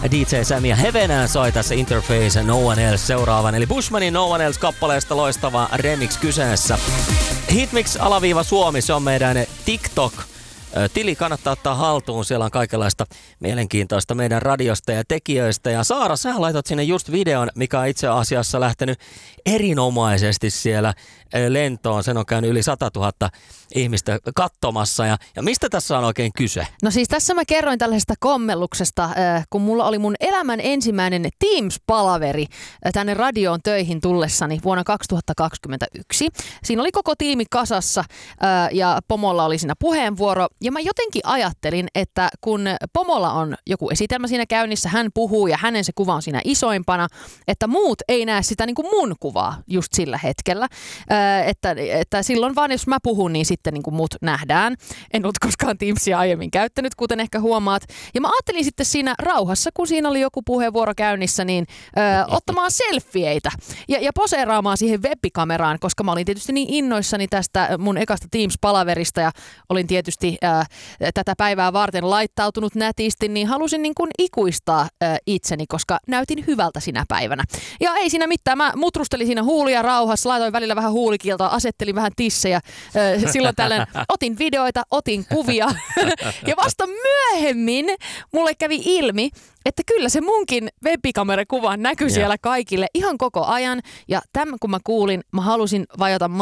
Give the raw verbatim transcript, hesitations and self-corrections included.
D J Sam ja Heaven soi tässä Interface No One Else seuraavan. Eli Bushmanin No One Else-kappaleesta loistava remix kyseessä. Hitmix alaviiva Suomi, se on meidän TikTok. Tili kannattaa ottaa haltuun, siellä on kaikenlaista mielenkiintoista meidän radiosta ja tekijöistä. Ja Saara, sä laitat sinne just videon, mikä on itse asiassa lähtenyt erinomaisesti siellä lentoon. Sen on käynyt yli sata tuhatta ihmistä katsomassa. Ja, ja mistä tässä on oikein kyse? No siis tässä mä kerroin tällaisesta kommelluksesta, kun mulla oli mun elämän ensimmäinen Teams-palaveri tänne radioon töihin tullessani vuonna kaksituhattakaksikymmentäyksi. Siinä oli koko tiimi kasassa ja pomolla oli siinä puheenvuoro. Ja mä jotenkin ajattelin, että kun pomolla on joku esitelmä siinä käynnissä, hän puhuu ja hänen se kuva on siinä isoimpana, että muut ei näe sitä niin kuin mun kuvaa just sillä hetkellä. Äh, että, että silloin vaan jos mä puhun, niin sitten niin kuin mut nähdään. En ollut koskaan Teamsia aiemmin käyttänyt, kuten ehkä huomaat. Ja mä ajattelin sitten siinä rauhassa, kun siinä oli joku puheenvuoro käynnissä, niin äh, ottamaan selfieitä ja, ja poseeraamaan siihen webikameraan, koska mä olin tietysti niin innoissani tästä mun ekasta Teams-palaverista ja olin tietysti Ää, tätä päivää varten laittautunut nätisti, niin halusin niin kuin ikuistaa ää, itseni, koska näytin hyvältä sinä päivänä. Ja ei siinä mitään. Mä mutrustelin siinä huulia rauhassa, laitoin välillä vähän huulikieltoa, asettelin vähän tissejä. Ää, silloin tällöin otin videoita, otin kuvia. Ja vasta myöhemmin mulle kävi ilmi, että kyllä se munkin webikamerikuva näkyi siellä kaikille ihan koko ajan. Ja tämän kun mä kuulin, mä halusin vajota